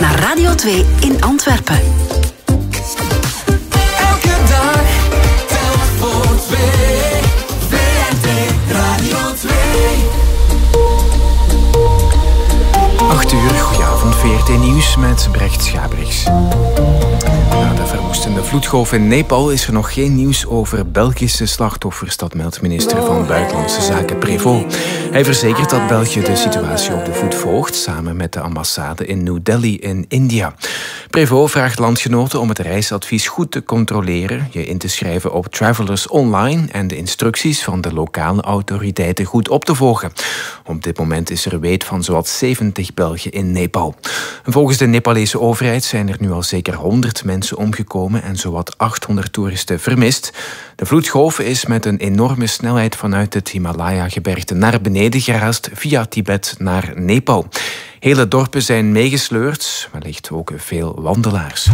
naar Radio 2 in Antwerpen. Elke dag telt voor 2. VRT Radio 2. 8 uur, goedenavond, VRT Nieuws met Brecht Schabriks. Na de verwoestende vloedgolf in Nepal is er nog geen nieuws over Belgische slachtoffers, dat meldt minister van Buitenlandse Zaken Prévost. Hij verzekert dat België de situatie op de voet volgt, samen met de ambassade in New Delhi in India. Prévost vraagt landgenoten om het reisadvies goed te controleren, je in te schrijven op Travelers Online en de instructies van de lokale autoriteiten goed op te volgen. Op dit moment is er weet van zowat 70 Belgen in Nepal. Volgens de Nepalese overheid zijn er nu al zeker 100 mensen omgekomen en zowat 800 toeristen vermist. De vloedgolf is met een enorme snelheid vanuit het Himalaya-gebergte naar beneden geraast via Tibet naar Nepal. Hele dorpen zijn meegesleurd, wellicht ook veel wandelaars.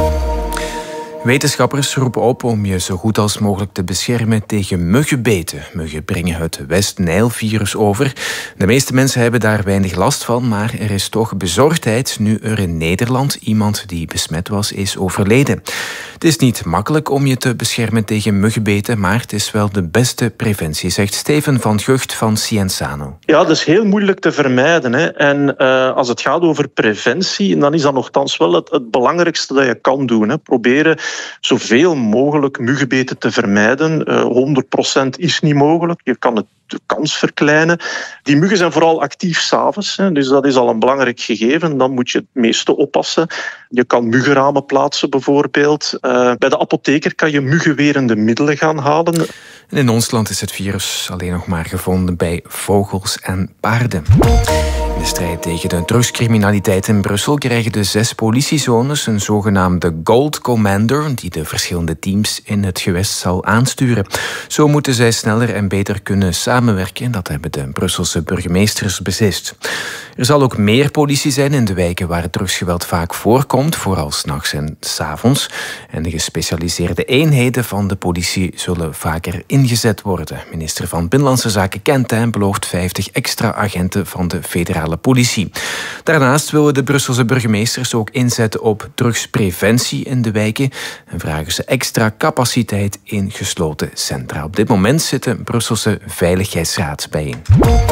Wetenschappers roepen op om je zo goed als mogelijk te beschermen tegen muggenbeten. Muggen brengen het West-Nijl-virus over. De meeste mensen hebben daar weinig last van, maar er is toch bezorgdheid nu er in Nederland iemand die besmet was, is overleden. Het is niet makkelijk om je te beschermen tegen muggenbeten, maar het is wel de beste preventie, zegt Steven van Gucht van Cienzano. Ja, dat is heel moeilijk te vermijden. Hè. En als het gaat over preventie, dan is dat nogthans wel het belangrijkste dat je kan doen. Hè. Proberen zoveel mogelijk muggenbeten te vermijden. 100% is niet mogelijk. Je kan de kans verkleinen. Die muggen zijn vooral actief 's avonds, dus dat is al een belangrijk gegeven. Dan moet je het meeste oppassen. Je kan muggenramen plaatsen bijvoorbeeld. Bij de apotheker kan je muggenwerende middelen gaan halen. En in ons land is het virus alleen nog maar gevonden bij vogels en paarden. In de strijd tegen de drugscriminaliteit in Brussel krijgen de 6 politiezones een zogenaamde Gold Commander die de verschillende teams in het gewest zal aansturen. Zo moeten zij sneller en beter kunnen samenwerken. Dat hebben de Brusselse burgemeesters beslist. Er zal ook meer politie zijn in de wijken waar het drugsgeweld vaak voorkomt, vooral 's nachts en 's avonds. En de gespecialiseerde eenheden van de politie zullen vaker ingezet worden. Minister van Binnenlandse Zaken Kentijn belooft 50 extra agenten van de federale politie. Daarnaast willen de Brusselse burgemeesters ook inzetten op drugspreventie in de wijken en vragen ze extra capaciteit in gesloten centra. Op dit moment zit de Brusselse Veiligheidsraad bijeen.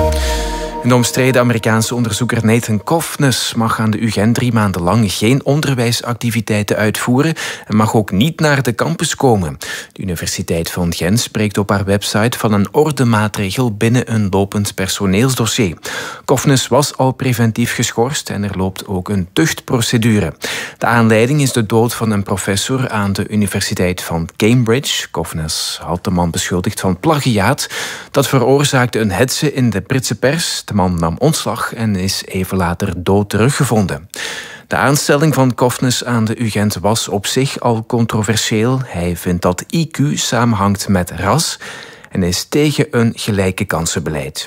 De omstreden Amerikaanse onderzoeker Nathan Kofnes mag aan de UGent 3 maanden lang geen onderwijsactiviteiten uitvoeren en mag ook niet naar de campus komen. De Universiteit van Gent spreekt op haar website van een ordemaatregel binnen een lopend personeelsdossier. Kofnes was al preventief geschorst en er loopt ook een tuchtprocedure. De aanleiding is de dood van een professor aan de Universiteit van Cambridge. Kofnes had de man beschuldigd van plagiaat. Dat veroorzaakte een hetze in de Britse pers. De man nam ontslag en is even later dood teruggevonden. De aanstelling van Kofnes aan de UGent was op zich al controversieel. Hij vindt dat IQ samenhangt met ras en is tegen een gelijke kansenbeleid.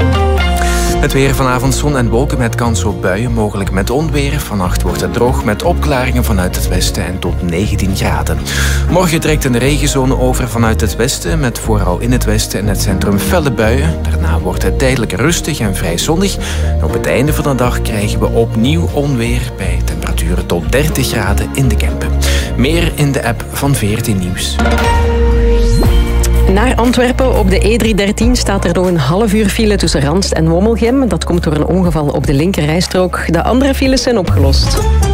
Het weer: vanavond zon en wolken met kans op buien, mogelijk met onweer. Vannacht wordt het droog met opklaringen vanuit het westen en tot 19 graden. Morgen trekt een regenzone over vanuit het westen, met vooral in het westen en het centrum felle buien. Daarna wordt het tijdelijk rustig en vrij zonnig. En op het einde van de dag krijgen we opnieuw onweer bij temperaturen tot 30 graden in de Kempen. Meer in de app van VRT Nieuws. Naar Antwerpen op de E313 staat er nog een half uur file tussen Ranst en Wommelgem. Dat komt door een ongeval op de linkerrijstrook. De andere files zijn opgelost.